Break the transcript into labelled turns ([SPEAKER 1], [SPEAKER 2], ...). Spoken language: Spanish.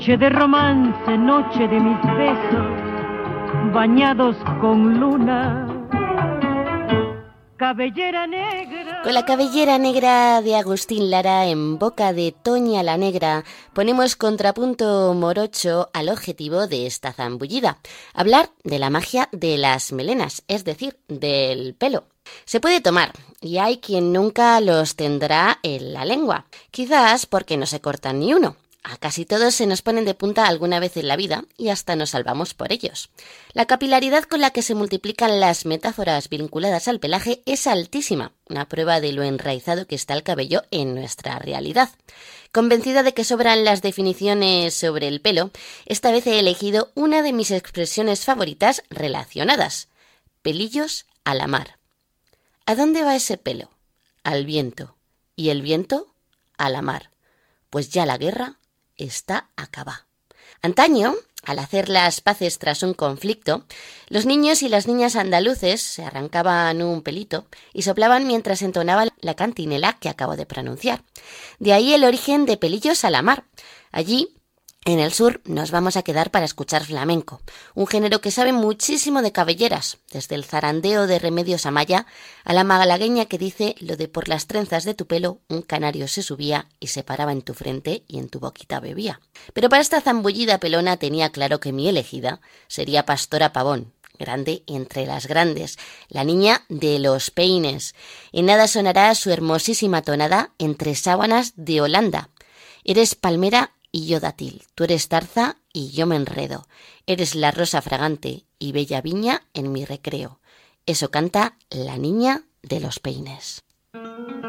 [SPEAKER 1] Noche de romance, noche de mis besos, bañados con luna, cabellera negra.
[SPEAKER 2] Con la cabellera negra de Agustín Lara en boca de Toña la Negra ponemos contrapunto morocho al objetivo de esta zambullida: hablar de la magia de las melenas, es decir, del pelo. Se puede tomar, y hay quien nunca los tendrá en la lengua, quizás porque no se cortan ni uno. A casi todos se nos ponen de punta alguna vez en la vida y hasta nos salvamos por ellos. La capilaridad con la que se multiplican las metáforas vinculadas al pelaje es altísima, una prueba de lo enraizado que está el cabello en nuestra realidad. Convencida de que sobran las definiciones sobre el pelo, esta vez he elegido una de mis expresiones favoritas relacionadas: pelillos a la mar. ¿A dónde va ese pelo? Al viento. ¿Y el viento? A la mar. Pues ya la guerra está acabada. Antaño, al hacer las paces tras un conflicto, los niños y las niñas andaluces se arrancaban un pelito y soplaban mientras entonaban la cantinela que acabo de pronunciar. De ahí el origen de pelillos a la mar. Allí, en el sur, nos vamos a quedar para escuchar flamenco, un género que sabe muchísimo de cabelleras, desde el zarandeo de Remedios Amaya a la malagueña que dice lo de por las trenzas de tu pelo un canario se subía y se paraba en tu frente y en tu boquita bebía. Pero para esta zambullida pelona tenía claro que mi elegida sería Pastora Pavón, grande entre las grandes, la niña de los peines. En nada sonará su hermosísima tonada entre sábanas de Holanda. Eres palmera y yo dátil, tú eres tarza y yo me enredo, eres la rosa fragante y bella viña en mi recreo. Eso canta la niña de los peines.